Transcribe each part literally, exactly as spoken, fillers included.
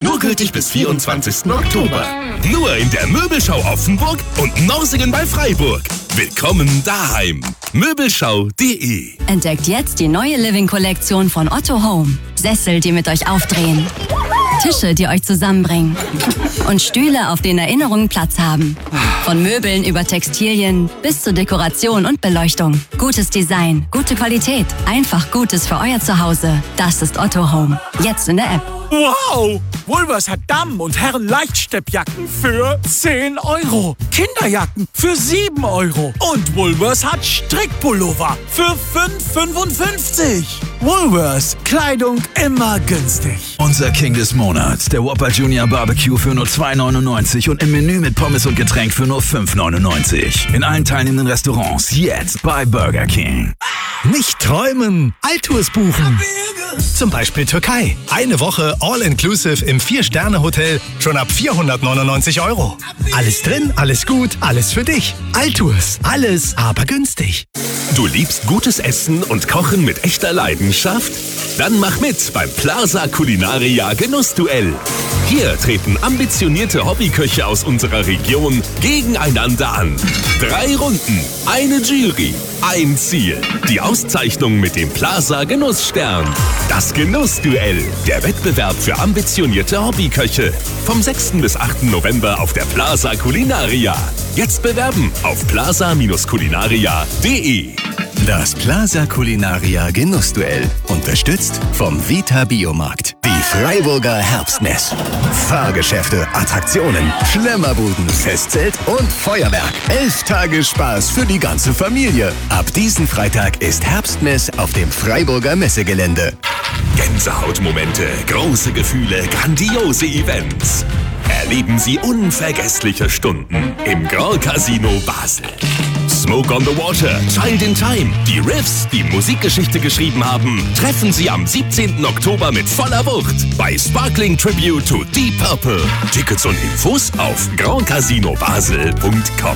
Nur gültig bis vierundzwanzigsten Oktober. Nur in der Möbelschau Offenburg und Norsingen bei Freiburg. Willkommen daheim. Möbelschau punkt de. Entdeckt jetzt die neue Living-Kollektion von Otto Home. Sessel, die mit euch aufdrehen. Tische, die euch zusammenbringen. Und Stühle, auf denen Erinnerungen Platz haben. Von Möbeln über Textilien bis zur Dekoration und Beleuchtung. Gutes Design, gute Qualität. Einfach Gutes für euer Zuhause. Das ist Otto Home. Jetzt in der App. Wow! Woolworths hat Damen- und Herren-Leichtsteppjacken für zehn Euro. Kinderjacken für sieben Euro. Und Woolworths hat Strickpullover für fünf fünfundfünfzig. Woolworths. Kleidung immer günstig. Unser King des Monats, der Whopper Junior Barbecue für nur zwei neunundneunzig und im Menü mit Pommes und Getränk für nur fünf neunundneunzig. In allen teilnehmenden Restaurants jetzt bei Burger King. Nicht träumen, Altours buchen. Zum Beispiel Türkei. Eine Woche all-inclusive im Vier-Sterne-Hotel schon ab vierhundertneunundneunzig Euro. Alles drin, alles gut, alles für dich. Altours. Alles, aber günstig. Du liebst gutes Essen und Kochen mit echter Leidenschaft? Dann mach mit beim Plaza Culinaria Genussduell. Hier treten ambitionierte Hobbyköche aus unserer Region gegeneinander an. Drei Runden, eine Jury, ein Ziel. Die Auszeichnung mit dem Plaza Genussstern. Das Genussduell, der Wettbewerb für ambitionierte Hobbyköche. Vom sechsten bis achten November auf der Plaza Culinaria. Jetzt bewerben auf plaza Culinaria punkt de. Das Plaza Culinaria Genussduell. Unterstützt vom Vita Biomarkt. Die Freiburger Herbstmess. Fahrgeschäfte, Attraktionen, Schlemmerbuden, Festzelt und Feuerwerk. Elf Tage Spaß für die ganze Familie. Ab diesen Freitag ist Herbstmess auf dem Freiburger Messegelände. Gänsehautmomente, große Gefühle, grandiose Events. Erleben Sie unvergessliche Stunden im Grand Casino Basel. Smoke on the Water, Child in Time, die Riffs, die Musikgeschichte geschrieben haben, treffen Sie am siebzehnten Oktober mit voller Wucht bei Sparkling Tribute to Deep Purple. Tickets und Infos auf grand casino basel punkt com.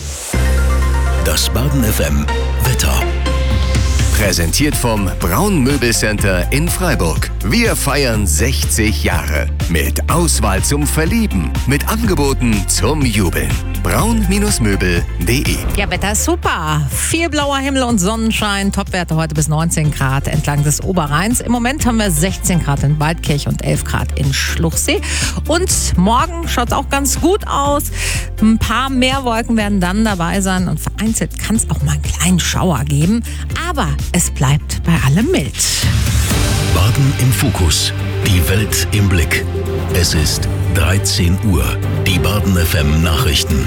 Das Baden F M Wetter. Präsentiert vom Braun Möbelcenter in Freiburg. Wir feiern sechzig Jahre. Mit Auswahl zum Verlieben. Mit Angeboten zum Jubeln. braun Möbel punkt de. Ja, Wetter ist super. Viel blauer Himmel und Sonnenschein. Topwerte heute bis neunzehn Grad entlang des Oberrheins. Im Moment haben wir sechzehn Grad in Waldkirch und elf Grad in Schluchsee. Und morgen schaut es auch ganz gut aus. Ein paar mehr Wolken werden dann dabei sein. Und vereinzelt kann es auch mal einen kleinen Schauer geben. Aber es bleibt bei allem mild. Baden im Fokus. Die Welt im Blick. Es ist dreizehn Uhr. Die Baden F M Nachrichten.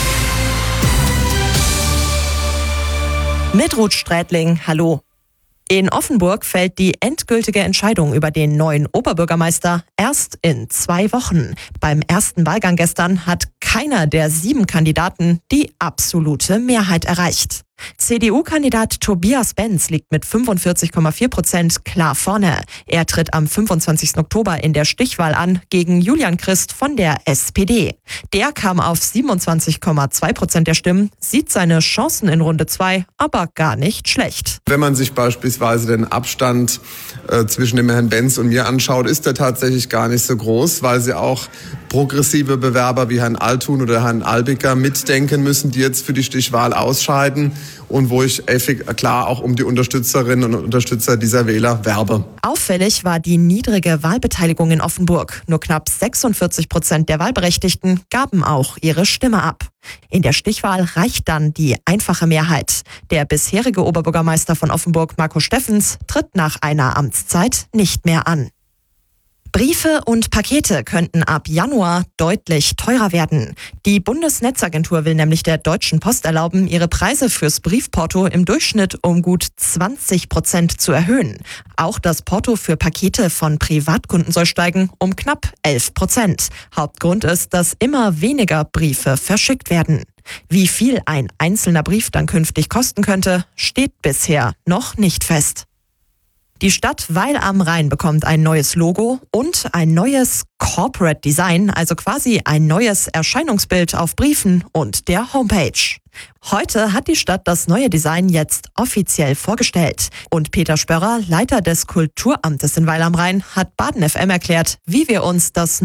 Mit Ruth Strätling, hallo. In Offenburg fällt die endgültige Entscheidung über den neuen Oberbürgermeister erst in zwei Wochen. Beim ersten Wahlgang gestern hat keiner der sieben Kandidaten die absolute Mehrheit erreicht. C D U-Kandidat Tobias Benz liegt mit fünfundvierzig Komma vier Prozent klar vorne. Er tritt am fünfundzwanzigsten Oktober in der Stichwahl an gegen Julian Christ von der S P D. Der kam auf siebenundzwanzig Komma zwei Prozent der Stimmen, sieht seine Chancen in Runde zwei aber gar nicht schlecht. Wenn man sich beispielsweise den Abstand äh, zwischen dem Herrn Benz und mir anschaut, ist der tatsächlich gar nicht so groß, weil sie auch progressive Bewerber wie Herrn Altun oder Herrn Albiker mitdenken müssen, die jetzt für die Stichwahl ausscheiden. Und wo ich klar auch um die Unterstützerinnen und Unterstützer dieser Wähler werbe. Auffällig war die niedrige Wahlbeteiligung in Offenburg. Nur knapp sechsundvierzig Prozent der Wahlberechtigten gaben auch ihre Stimme ab. In der Stichwahl reicht dann die einfache Mehrheit. Der bisherige Oberbürgermeister von Offenburg, Marco Steffens, tritt nach einer Amtszeit nicht mehr an. Briefe und Pakete könnten ab Januar deutlich teurer werden. Die Bundesnetzagentur will nämlich der Deutschen Post erlauben, ihre Preise fürs Briefporto im Durchschnitt um gut zwanzig Prozent zu erhöhen. Auch das Porto für Pakete von Privatkunden soll steigen um knapp elf Prozent. Hauptgrund ist, dass immer weniger Briefe verschickt werden. Wie viel ein einzelner Brief dann künftig kosten könnte, steht bisher noch nicht fest. Die Stadt Weil am Rhein bekommt ein neues Logo und ein neues Corporate Design, also quasi ein neues Erscheinungsbild auf Briefen und der Homepage. Heute hat die Stadt das neue Design jetzt offiziell vorgestellt. Und Peter Spörrer, Leiter des Kulturamtes in Weil am Rhein, hat Baden F M erklärt, wie wir uns das